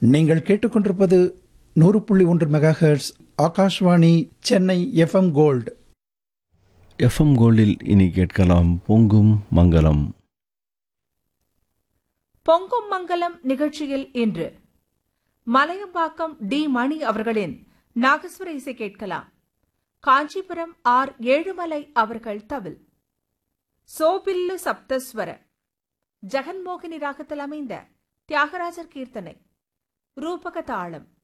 நீங்கள் கேட்டுக்கொண்டிருப்பது 100.1 megahertz Akashvani Chennai FM gold. FM கோல்டில் இனி கேட்கலாம் பொங்கும் மங்களம். பொங்கும் மங்கலம் நிகழ்ச்சியில் இன்று மலையம்பாக்கம் டி மணி அவர்களின் நாகஸ்வர இசை கேட்கலாம். காஞ்சிபுரம் ஆர் ஏழுமலை அவர்கள் தவில். சோபில்லு சப்தஸ்வர ஜெகன்மோகினி ராகத்தில் அமைந்த தியாகராஜர் கீர்த்தனை ரூபக தாளம்.